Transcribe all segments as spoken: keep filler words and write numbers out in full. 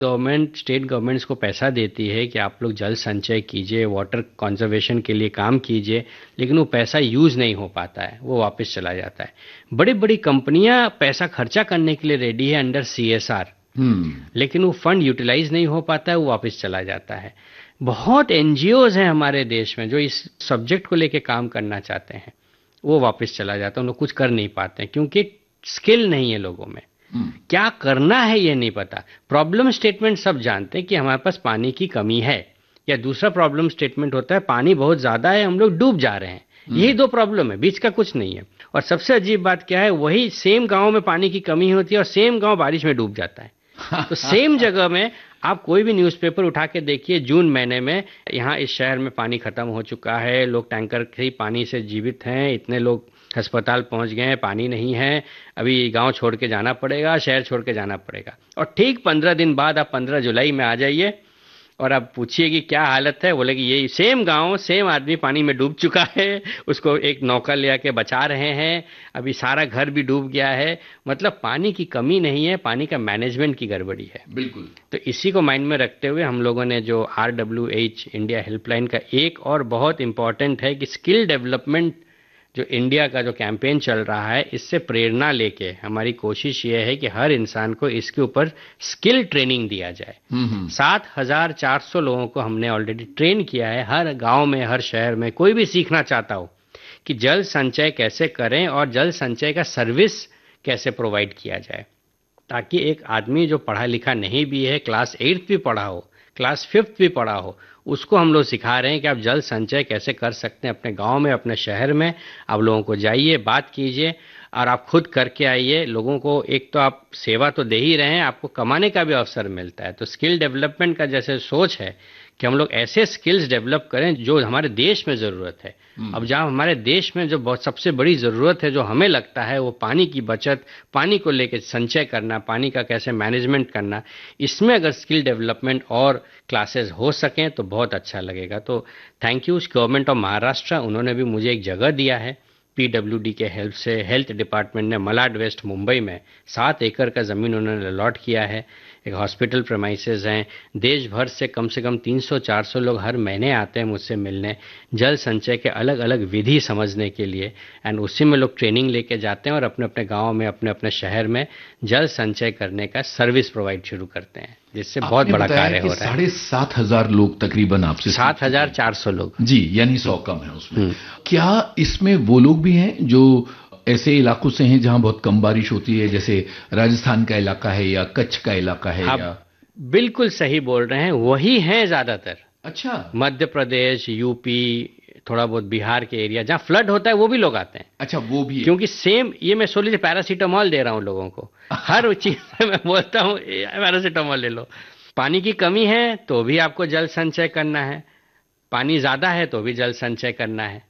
Government state governments को पैसा देती है कि आप लोग जल संचय कीजिए, वाटर कंजर्वेशन के लिए काम कीजिए, लेकिन वो पैसा यूज़ नहीं हो पाता है, वो वापस चला जाता है। बड़ी बड़ी कंपनियां पैसा खर्चा करने के लिए रेडी है अंडर सीएसआर, लेकिन वो फंड यूटिलाइज नहीं हो पाता है, वो वापस चला जाता है। बहुत एनजीओज हैं हमारे देश में जो इस सब्जेक्ट को लेके काम करना चाहते हैं, वो वापस चला जाता है, उन लोग कुछ कर नहीं पाते हैं क्योंकि स्किल नहीं है लोगों में। क्या करना है ये नहीं पता। प्रॉब्लम स्टेटमेंट सब जानते हैं कि हमारे पास पानी की कमी है, या दूसरा प्रॉब्लम स्टेटमेंट होता है पानी बहुत ज्यादा है, हम लोग डूब जा रहे हैं। यही दो प्रॉब्लम है, बीच का कुछ नहीं है। और सबसे अजीब बात क्या है, वही सेम गांव में पानी की कमी होती है और सेम गांव बारिश में डूब जाता है। तो सेम जगह में आप कोई भी न्यूज़पेपर उठा के देखिए, जून महीने में यहाँ इस शहर में पानी खत्म हो चुका है, लोग टैंकर से पानी से जीवित हैं, इतने लोग अस्पताल पहुंच गए हैं, पानी नहीं है, अभी गांव छोड़ के जाना पड़ेगा, शहर छोड़ के जाना पड़ेगा। और ठीक पंद्रह दिन बाद आप पंद्रह जुलाई में आ जाइए और आप पूछिए कि क्या हालत है, बोले कि ये सेम गांव सेम आदमी पानी में डूब चुका है, उसको एक नौका ले आके बचा रहे हैं, अभी सारा घर भी डूब गया है। मतलब पानी की कमी नहीं है, पानी का मैनेजमेंट की गड़बड़ी है। बिल्कुल। तो इसी को माइंड में रखते हुए हम लोगों ने जो R W H India helpline का एक और बहुत इंपॉर्टेंट है कि स्किल डेवलपमेंट जो इंडिया का जो कैंपेन चल रहा है, इससे प्रेरणा लेके हमारी कोशिश ये है कि हर इंसान को इसके ऊपर स्किल ट्रेनिंग दिया जाए। सात हजार चार सौ लोगों को हमने ऑलरेडी ट्रेन किया है, हर गांव में, हर शहर में। कोई भी सीखना चाहता हो कि जल संचय कैसे करें और जल संचय का सर्विस कैसे प्रोवाइड किया जाए, ताकि एक आदमी जो पढ़ा लिखा नहीं भी है, क्लास एट्थ भी पढ़ा हो, क्लास फिफ्थ भी पढ़ा हो, उसको हम लोग सिखा रहे हैं कि आप जल संचय कैसे कर सकते हैं अपने गांव में, अपने शहर में। आप लोगों को जाइए, बात कीजिए और आप खुद करके आइए। लोगों को एक तो आप सेवा तो दे ही रहे हैं, आपको कमाने का भी अवसर मिलता है। तो स्किल डेवलपमेंट का जैसे सोच है कि हम लोग ऐसे स्किल्स डेवलप करें जो हमारे देश में ज़रूरत है। अब जहाँ हमारे देश में जो बहुत सबसे बड़ी ज़रूरत है, जो हमें लगता है, वो पानी की बचत, पानी को लेकर संचय करना, पानी का कैसे मैनेजमेंट करना, इसमें अगर स्किल डेवलपमेंट और क्लासेस हो सकें तो बहुत अच्छा लगेगा। तो thank you government of Maharashtra, उन्होंने भी मुझे एक जगह दिया है पीडब्ल्यूडी के हेल्प से। हेल्थ डिपार्टमेंट ने मलाड वेस्ट मुंबई में सात एकड़ का ज़मीन उन्होंने अलॉट किया है। एक हॉस्पिटल प्रेमाइसेस हैं। देश भर से कम से कम तीन सौ चार सौ लोग हर महीने आते हैं मुझसे मिलने, जल संचय के अलग अलग विधि समझने के लिए। एंड उसी में लोग ट्रेनिंग लेके जाते हैं और अपने अपने गांव में, अपने अपने शहर में जल संचय करने का सर्विस प्रोवाइड शुरू करते हैं, जिससे बहुत बड़ा कार्य हो रहा है। साढ़े सात हजार लोग तकरीबन आपसे, सात हजार चार सौ लोग जी, यानी सौ कम है उसमें। क्या इसमें वो लोग भी हैं जो ऐसे इलाकों से हैं जहां बहुत कम बारिश होती है, जैसे राजस्थान का इलाका है या कच्छ का इलाका है? या बिल्कुल सही बोल रहे हैं, वही हैं ज्यादातर। अच्छा। मध्य प्रदेश, यूपी, थोड़ा बहुत बिहार के एरिया जहाँ फ्लड होता है, वो भी लोग आते हैं। अच्छा, वो भी है। क्योंकि सेम ये मैं सो लीजिए पैरासीटामोल दे रहा हूँ लोगों को, हर चीज में मैं बोलता हूँ पैरासीटामोल ले लो। पानी की कमी है तो भी आपको जल संचय करना है, पानी ज्यादा है तो भी जल संचय करना है,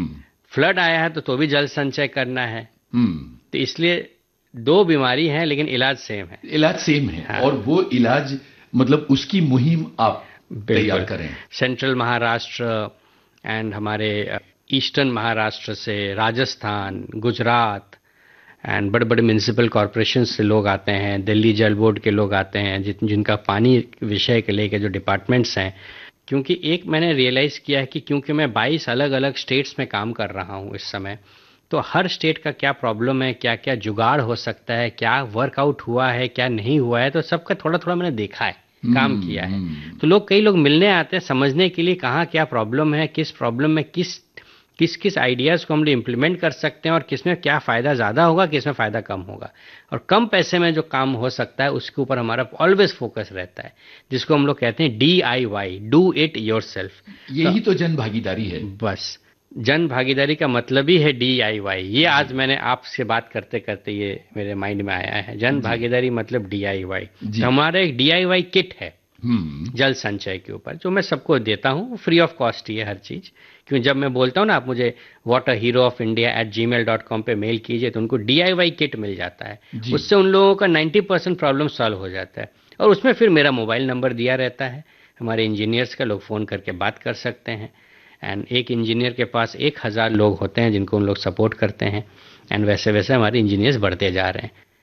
फ्लड आया है तो तो भी जल संचय करना है। तो इसलिए दो बीमारी हैं लेकिन इलाज सेम है। इलाज सेम है। हाँ। और वो इलाज मतलब उसकी मुहिम आप तैयार करें। सेंट्रल महाराष्ट्र एंड हमारे ईस्टर्न महाराष्ट्र से, राजस्थान, गुजरात एंड बड़े बड़े म्यूनिसिपल कॉरपोरेशन से लोग आते हैं, दिल्ली जल बोर्ड के लोग आते हैं, जिन जिनका पानी विषय के लेके जो डिपार्टमेंट्स हैं। क्योंकि एक मैंने रियलाइज़ किया है कि क्योंकि मैं बाईस अलग अलग स्टेट्स में काम कर रहा हूँ इस समय, तो हर स्टेट का क्या प्रॉब्लम है, क्या क्या जुगाड़ हो सकता है, क्या वर्कआउट हुआ है, क्या नहीं हुआ है, तो सबका थोड़ा थोड़ा मैंने देखा है, काम किया है। तो लोग कई लोग मिलने आते हैं समझने के लिए कहाँ क्या प्रॉब्लम है, किस प्रॉब्लम में किस किस किस आइडियाज़ को हम लोग इम्प्लीमेंट कर सकते हैं और किसमें क्या फ़ायदा ज़्यादा होगा, किसमें फ़ायदा कम होगा, और कम पैसे में जो काम हो सकता है उसके ऊपर हमारा ऑलवेज फोकस रहता है, जिसको हम लोग कहते हैं D I Y, do it yourself. यही तो, तो जन भागीदारी है। बस जन भागीदारी का मतलब ही है डी आई वाई। ये आज मैंने आपसे बात करते करते ये मेरे माइंड में आया है, जन भागीदारी मतलब डी आई वाई। तो हमारा एक डी आई वाई किट है जल संचय के ऊपर, जो मैं सबको देता हूँ, फ्री ऑफ कॉस्ट ही है हर चीज़। क्यों जब मैं बोलता हूँ ना आप मुझे water hero of India at ji mail dot com पे मेल कीजिए, तो उनको डी आई वाई किट मिल जाता है। उससे उन लोगों का नब्बे परसेंट प्रॉब्लम सॉल्व हो जाता है। और उसमें फिर मेरा मोबाइल नंबर दिया रहता है, हमारे इंजीनियर्स का, लोग फ़ोन करके बात कर सकते हैं। एंड एक इंजीनियर के पास एक हज़ार लोग होते हैं जिनको उन लोग सपोर्ट करते हैं। एंड वैसे वैसे हमारे इंजीनियर्स बढ़ते जा रहे हैं।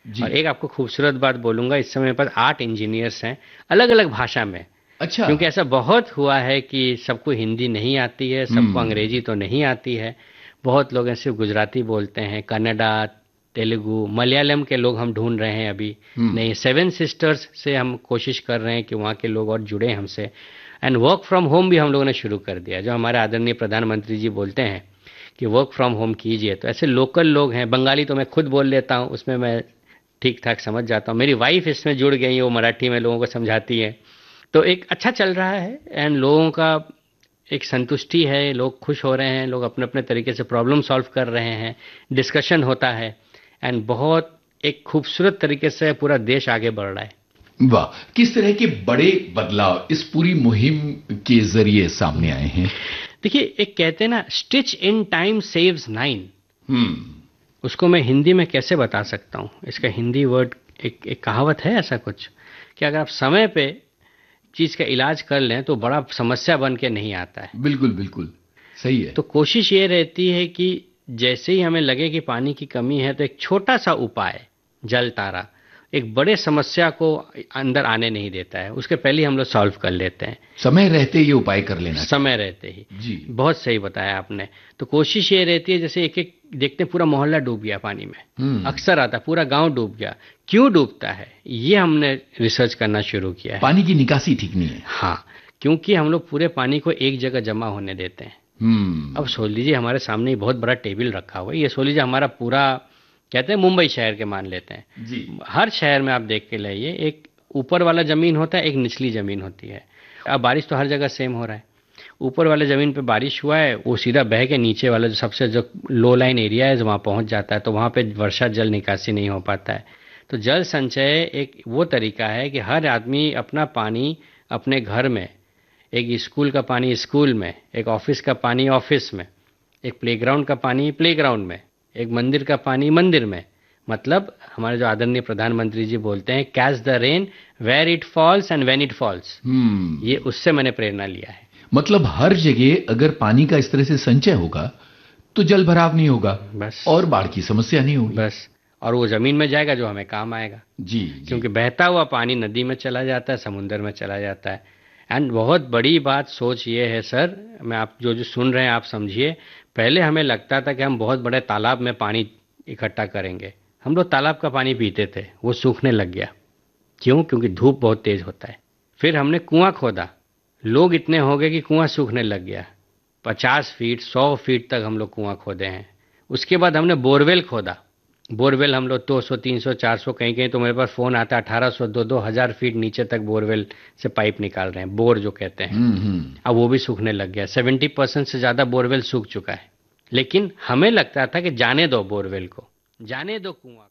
और एक आपको खूबसूरत बात बोलूंगा, इस समय मेरे पास आठ इंजीनियर्स हैं अलग अलग भाषा में। अच्छा। क्योंकि ऐसा बहुत हुआ है कि सबको हिंदी नहीं आती है, सबको अंग्रेजी तो नहीं आती है, बहुत लोग ऐसे गुजराती बोलते हैं, कन्नड़ा, तेलुगु, मलयालम के लोग हम ढूंढ रहे हैं अभी। नहीं, सेवन सिस्टर्स से हम कोशिश कर रहे हैं कि वहाँ के लोग और जुड़े हमसे। एंड वर्क फ्रॉम होम भी हम लोगों ने शुरू कर दिया, जो हमारे आदरणीय प्रधानमंत्री जी बोलते हैं कि वर्क फ्रॉम होम कीजिए। तो ऐसे लोकल लोग हैं, बंगाली तो मैं खुद बोल लेता हूँ, उसमें मैं ठीक ठाक समझ जाता हूँ। मेरी वाइफ इसमें जुड़ गई है, वो मराठी में लोगों को समझाती है। तो एक अच्छा चल रहा है एंड लोगों का एक संतुष्टि है, लोग खुश हो रहे हैं, लोग अपने अपने तरीके से प्रॉब्लम सॉल्व कर रहे हैं, डिस्कशन होता है एंड बहुत एक खूबसूरत तरीके से पूरा देश आगे बढ़ रहा है। वाह, किस तरह के बड़े बदलाव इस पूरी मुहिम के जरिए सामने आए हैं? देखिए, एक कहते हैं ना, stitch in time saves nine. हम्म उसको मैं हिंदी में कैसे बता सकता हूँ? इसका हिंदी वर्ड, एक एक कहावत है ऐसा कुछ कि अगर आप समय पे चीज का इलाज कर लें तो बड़ा समस्या बन के नहीं आता है। बिल्कुल बिल्कुल सही है। तो कोशिश ये रहती है कि जैसे ही हमें लगे कि पानी की कमी है तो एक छोटा सा उपाय, जल तारा, एक बड़े समस्या को अंदर आने नहीं देता है, उसके पहले हम लोग सॉल्व कर लेते हैं। समय रहते ये उपाय कर लेना, समय रहते ही जी। बहुत सही बताया आपने। तो कोशिश ये रहती है, जैसे एक एक देखते हैं पूरा मोहल्ला डूब गया पानी में, अक्सर आता पूरा गांव डूब गया, क्यों डूबता है ये हमने रिसर्च करना शुरू किया है। पानी की निकासी ठीक नहीं है। हाँ, क्योंकि हम लोग पूरे पानी को एक जगह जमा होने देते हैं। हम्म अब सोच लीजिए हमारे सामने बहुत बड़ा टेबल रखा हुआ है, ये सोच लीजिए हमारा पूरा, कहते हैं मुंबई शहर के मान लेते हैं जी। हर शहर में आप देख के लाइए, एक ऊपर वाला जमीन होता है, एक निचली जमीन होती है। अब बारिश तो हर जगह सेम हो रहा है, ऊपर वाले जमीन पे बारिश हुआ है, वो सीधा बह के नीचे वाला जो सबसे जो लो लाइन एरिया है वहाँ पहुँच जाता है, तो वहाँ पे वर्षा जल निकासी नहीं हो पाता है। तो जल संचय एक वो तरीका है कि हर आदमी अपना पानी अपने घर में, एक स्कूल का पानी स्कूल में, एक ऑफिस का पानी ऑफिस में, एक प्लेग्राउंड का पानी प्लेग्राउंड में, एक मंदिर का पानी मंदिर में। मतलब हमारे जो आदरणीय प्रधानमंत्री जी बोलते हैं, catch the rain where it falls and when it falls. ये उससे मैंने प्रेरणा लिया है। मतलब हर जगह अगर पानी का इस तरह से संचय होगा तो जल भराव नहीं होगा, बस, और बाढ़ की समस्या नहीं होगी, बस, और वो जमीन में जाएगा जो हमें काम आएगा। जी, जी। क्योंकि बहता हुआ पानी नदी में चला जाता है, समुद्र में चला जाता है। एंड बहुत बड़ी बात सोच ये है सर, मैं आप जो जो सुन रहे हैं आप समझिए, पहले हमें लगता था कि हम बहुत बड़े तालाब में पानी इकट्ठा करेंगे, हम लोग तालाब का पानी पीते थे, वो सूखने लग गया। क्यों? क्योंकि धूप बहुत तेज होता है। फिर हमने कुआं खोदा, लोग इतने हो गए कि कुआं सूखने लग गया। पचास फीट सौ फीट तक हम लोग कुआं खोदे हैं। उसके बाद हमने बोरवेल खोदा, बोरवेल हम लोग दो सौ तीन सौ चार सौ, कहीं कहीं तो मेरे पास फोन आता है अठारह सौ दो दो हजार फीट नीचे तक बोरवेल से पाइप निकाल रहे हैं, बोर जो कहते हैं। अब वो भी सूखने लग गया, सत्तर परसेंट से ज्यादा बोरवेल सूख चुका है। लेकिन हमें लगता था कि जाने दो बोरवेल को, जाने दो कुआं।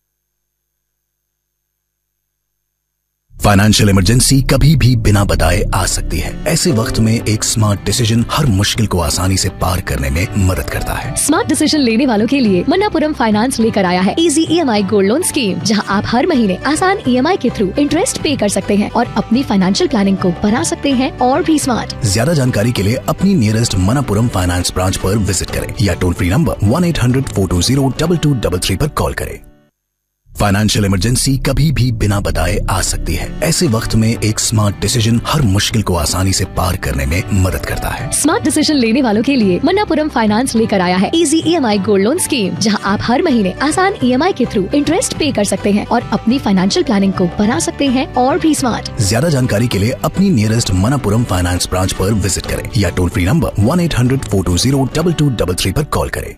फाइनेंशियल इमरजेंसी कभी भी बिना बताए आ सकती है। ऐसे वक्त में एक स्मार्ट डिसीजन हर मुश्किल को आसानी से पार करने में मदद करता है। स्मार्ट डिसीजन लेने वालों के लिए मन्नापुरम फाइनेंस लेकर आया है easy EMI gold loan scheme, जहां आप हर महीने आसान ईएमआई के थ्रू इंटरेस्ट पे कर सकते हैं और अपनी फाइनेंशियल प्लानिंग को बना सकते हैं और भी स्मार्ट। ज्यादा जानकारी के लिए अपनी नियरेस्ट मन्नापुरम फाइनेंस ब्रांच पर विजिट करें या toll free number one eight hundred four to zero double two double three पर कॉल करें। फाइनेंशियल इमरजेंसी कभी भी बिना बताए आ सकती है। ऐसे वक्त में एक स्मार्ट डिसीजन हर मुश्किल को आसानी से पार करने में मदद करता है। स्मार्ट डिसीजन लेने वालों के लिए मन्नापुरम फाइनेंस लेकर आया है easy EMI gold loan scheme, जहां आप हर महीने आसान ईएमआई के थ्रू इंटरेस्ट पे कर सकते हैं और अपनी फाइनेंशियल प्लानिंग को बना सकते हैं और भी स्मार्ट। ज्यादा जानकारी के लिए अपनी नियरेस्ट मन्नापुरम फाइनेंस ब्रांच पर विजिट करें या toll free number one eight hundred four to zero double two double three पर कॉल करें।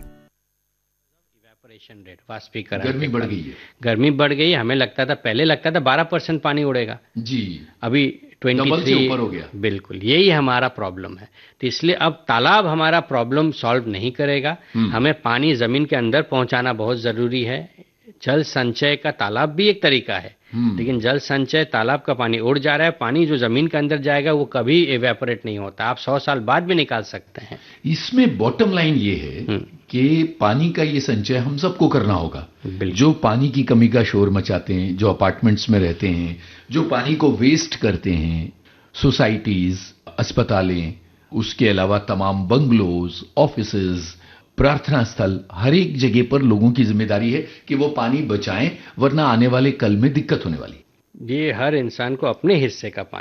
रेट वाष्पीकरण, गर्मी बढ़ गई है, गर्मी बढ़ गई। हमें लगता था, पहले लगता था बारह परसेंट पानी उड़ेगा जी, अभी तेईस ऊपर हो गया। बिल्कुल, यही हमारा प्रॉब्लम है। तो इसलिए अब तालाब हमारा प्रॉब्लम सॉल्व नहीं करेगा, हमें पानी जमीन के अंदर पहुंचाना बहुत जरूरी है। जल संचय का तालाब भी एक तरीका है, लेकिन जल संचय तालाब का पानी उड़ जा रहा है, पानी जो जमीन के अंदर जाएगा वो कभी एवेपोरेट नहीं होता, आप सौ साल बाद भी निकाल सकते हैं। इसमें बॉटम लाइन ये है कि पानी का ये संचय हम सबको करना होगा। जो पानी की कमी का शोर मचाते हैं, जो अपार्टमेंट्स में रहते हैं, जो पानी को वेस्ट करते हैं, सोसाइटीज, अस्पतालें, उसके अलावा तमाम बंगलोज, ऑफिसेज, प्रार्थना स्थल, हर एक जगह पर लोगों की जिम्मेदारी है कि वो पानी बचाएं, वरना आने वाले कल में दिक्कत होने वाली। ये हर इंसान को अपने हिस्से का